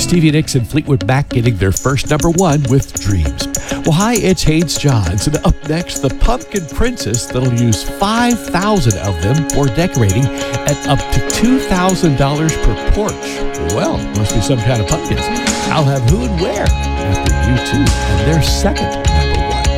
Stevie Nicks and Fleetwood Mac getting their first number one with Dreams. Well, hi, it's Haynes Johns, and up next, the Pumpkin Princess that'll use 5,000 of them for decorating at up to $2,000 per porch. Well, must be some kind of pumpkins. I'll have who and where after U2 and their second number